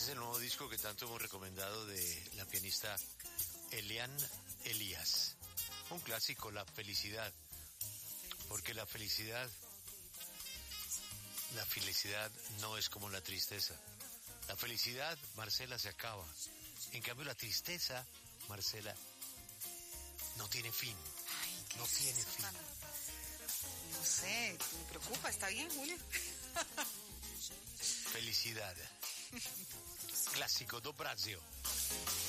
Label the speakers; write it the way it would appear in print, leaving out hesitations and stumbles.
Speaker 1: es el nuevo disco que tanto hemos recomendado de la pianista Eliane Elias. Un clásico, La Felicidad. Porque la felicidad no es como la tristeza. La felicidad, Marcela, se acaba. En cambio, la tristeza, Marcela, no tiene fin.
Speaker 2: Ay,
Speaker 1: no tiene fin.
Speaker 2: No sé, me preocupa. ¿Está bien, Julio?
Speaker 1: Felicidad. Clásico do Brasil.